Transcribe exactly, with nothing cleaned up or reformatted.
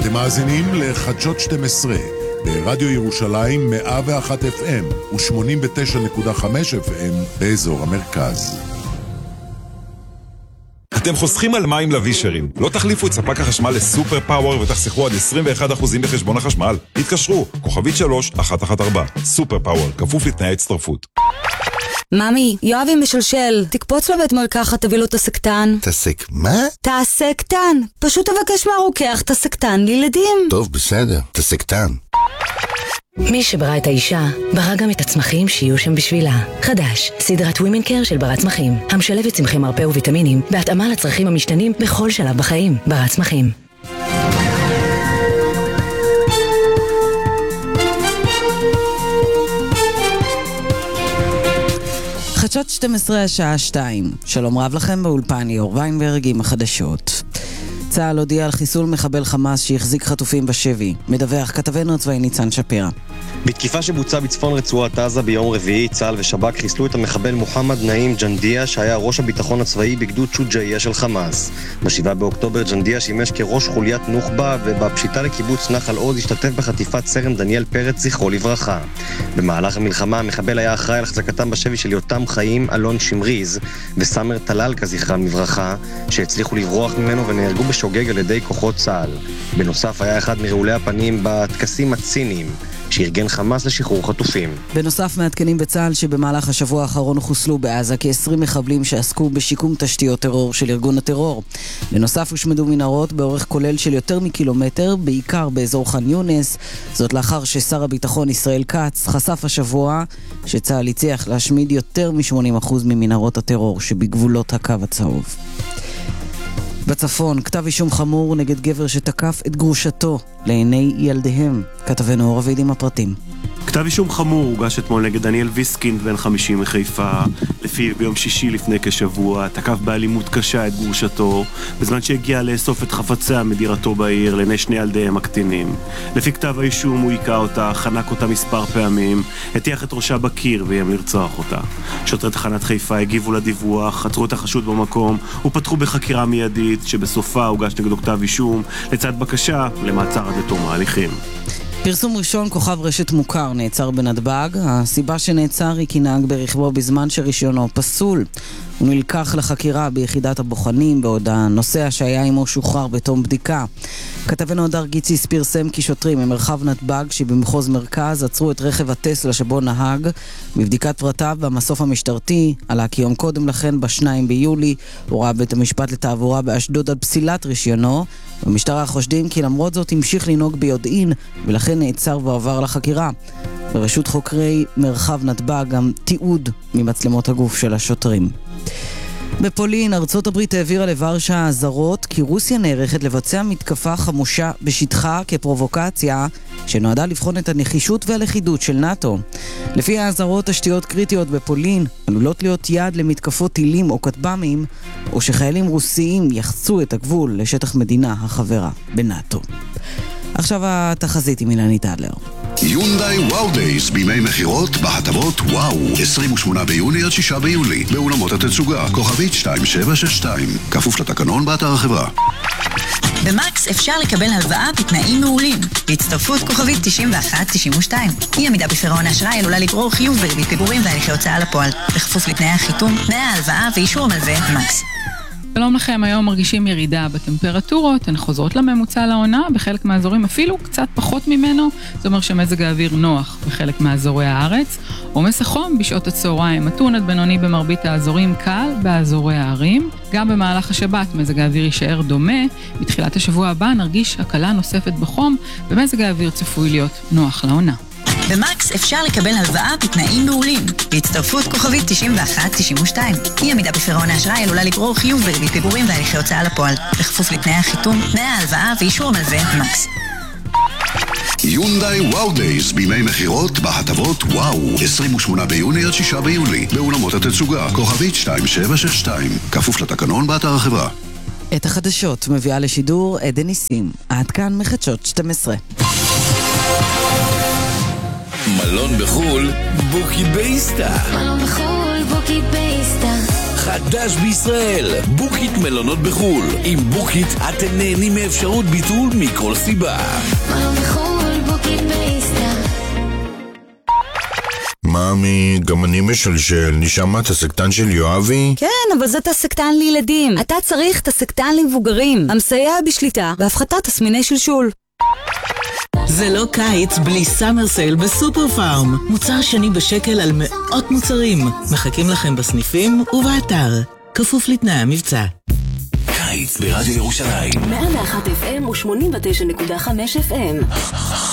אתם מאזינים לחדשות שתים עשרה ברדיו ירושלים מאה ואחת אף אם ו-שמונים ותשע נקודה חמש אף אם באזור המרכז. אתם חוסכים על מים לווישרים. לא תחליפו את ספק החשמל לסופר פאוור ותחסכו עד עשרים ואחד אחוז בחשבון החשמל. התקשרו, כוכבית שלוש אחת אחת ארבע. סופר פאוור, כפוף לתנאי הצטרפות. ממי, יואבי משלשל, תקפוץ לבית מרקחת, תביא לו את הסקטן. תסק מה? תסקטן. פשוט תבקש מהרוקח את הסקטן לילדים. טוב, בסדר, תסקטן. מי שברא את האישה, ברא גם את הצמחים שיהיו שם בשבילה. חדש, סדרת ווימן קר של ברת צמחים, המשלבת צמחי מרפא וויטמינים, בהתאמה לצרכים המשתנים בכל שלב בחיים. ברת צמחים. חדשות שתים עשרה השעה שתיים. שלום רב לכם, באולפן ליאור ויינברג עם החדשות. צה"ל הודיע על חיסול מחבל חמאס שהחזיק חטופים בשבי. מדווח כתבנו הצבאי ניצן שפירא. בתקיפה שבוצעה בצפון רצועת עזה ביום רביעי, צה"ל ושב"כ חיסלו את המחבל מוחמד נעים ג'נדיה, שהיה ראש הביטחון הצבאי בגדוד שוג'איה של חמאס. בשבעה באוקטובר ג'נדיה שימש כראש חוליית נוח'בה, ובפשיטה לקיבוץ נחל עוז השתתף בחטיפת סרן דניאל פרץ, זכרו לברכה. במהלך המלחמה המחבל היה אחראי על החזקתם בשבי של יותם חיים אלון שמריז וסמר טללקה, זכרם לברכה, שהצליחו לברוח ממנו ונהרגו בשוגג על ידי כוחות צה"ל. בנוסף היה אחד מרעולי הפנים בטקסים הציניים שארגן חמאס לשחרור חטופים. בנוסף מעדכנים בצה"ל שבמהלך השבוע האחרון חוסלו בעזה כ-עשרים מחבלים שעסקו בשיקום תשתיות טרור של ארגון הטרור. בנוסף הושמדו מנהרות באורך כולל של יותר מקילומטר, בעיקר באזור ח'אן יונס. זאת לאחר ששר הביטחון ישראל כץ חשף השבוע שצה"ל הצליח להשמיד יותר מ-שמונים אחוז ממנהרות הטרור שבגבולות הקו הצהוב. בצפון, כתב אישום חמור נגד גבר שתקף את גרושתו לעיני ילדיהם. כתבנו רביד עם הפרטים. כתב אישום חמור הוגש אתמול נגד דניאל ויסקינד בן חמישים מחיפה, לפי ביום שישי לפני כשבוע תקף באלימות קשה את גרושתו בזמן שהגיע לאסוף את חפציה מדירתו בעיר לעיני שני ילדיהם הקטינים. לפי כתב האישום הוא היקע אותה, חנק אותה מספר פעמים, הטיח את ראשה בקיר ואיים לרצוח אותה. שוטרי תחנת חיפה הגיבו לדיווח, עצרו את החשוד במקום ופתחו בחקירה מיידית שבסופה הוגש נגדו כתב אישום לצד בקשה למעצר עד לתום ההליכים. פרסום ראשון, כוכב רשת מוכר נעצר בנתב"ג. הסיבה שנעצר היא כי נהג ברכבו בזמן שרישיונו פסול. הוא נלקח לחקירה ביחידת הבוחנים, בעוד הנוסע שהיה עמו שוחרר בתום בדיקה. כתבנו הדר גיציס פרסם כי שוטרים ממרחב נתב"ג שבמחוז מרכז עצרו את רכב הטסלה שבו נהג. בבדיקת פרטיו במסוף המשטרתי עלה כי יום קודם לכן בשניים ביולי הורה בית המשפט לתעבורה באשדוד על פסילת רישיונו. במשטרה חושדים כי למרות זאת המשיך לנהוג ביודעין ולכן נעצר ועבר לחקירה. ברשות חוקרי מרחב נתב"ג גם תיעוד ממצלמות הגוף של השוטרים. בפולין, ארצות הברית העבירה לוורשה האזהרות כי רוסיה נערכת לבצע מתקפה חמושה בשטחה כפרובוקציה שנועדה לבחון את הנחישות והלכידות של נאטו. לפי האזהרות, תשתיות קריטיות בפולין עלולות להיות יעד למתקפות טילים או כטב"מים, או שחיילים רוסיים יחצו את הגבול לשטח מדינה החברה בנאטו. עכשיו התחזית עם אילנית אדלר. יונדאי וואו דייס בימי מחירות בהטבות וואו, עשרים ושמונה ביוני עד שישה ביולי באולמות התצוגה, כוכבית שתיים שבע שש שתיים, כפוף לתקנון באתר החברה. במקס אפשר לקבל הלוואה בתנאים מעולים. בהצטרפות כוכבית תשעים ואחת תשעים ושתיים. אי עמידה בפירעון האשראי עלולה לגרור חיוב בריבית פיגורים והליכי הוצאה לפועל. בכפוף לתנאי החיתום, תנאי ההלוואה ואישור המלווה מקס. שלום לכם, היום מרגישים ירידה בטמפרטורות, הן חוזרות לממוצע לעונה, בחלק מהאזורים אפילו קצת פחות ממנו, זאת אומרת שמזג האוויר נוח בחלק מהאזורי הארץ, עומס החום בשעות הצהריים, מתון עד בינוני במרבית האזורים, קל באזורי הערים, גם במהלך השבת מזג האוויר יישאר דומה, בתחילת השבוע הבא נרגיש הקלה נוספת בחום, ומזג האוויר צפוי להיות נוח לעונה. במקס אפשר לקבל הלוואה בתנאים מעולים. בהצטרפות כוכבית תשעים ואחת תשעים ושתיים. אי עמידה בפירעון האשראי עלולה לגרור חיוב בריבית פיגורים והליכי הוצאה לפועל. בכפוף לתנאי החיתום, תנאי ההלוואה ואישור המלווה מקס. יונדאי וואו דייס בימי מחירות בהטבות וואו, עשרים ושמונה ביוני עד שישה ביולי באולמות התצוגה, כוכבית שתיים שבע שש שתיים, כפוף לתקנון באתר החברה. את החדשות מביאה לשידור עדן ניסים. עד כאן מחדשות שתים עשרה. מלון בחול, בוקי בייסטה. מלון בחול, בוקי בייסטה. חדש בישראל, בוקיט מלונות בחול. עם בוקיט אתם נהנים מאפשרות ביטול מכל סיבה. מה בחול בוקיט באיסטה. מאמי, גם אני משלשל. נשמע את הסקטן של יואבי? כן, אבל זה תסקטן לילדים. אתה צריך תסקטן למבוגרים, המסייע בשליטה והפחתת תסמיני שלשול. זה לא קיץ בלי סאמר סייל בסופר פארם. מוצר שני בשקל על מאות מוצרים. מחכים לכם בסניפים ובאתר. כפוף לתנאי המבצע. קיץ ברדיו ירושלים. מאה ואחת אף אם ו-שמונים ותשע נקודה חמש אף אם.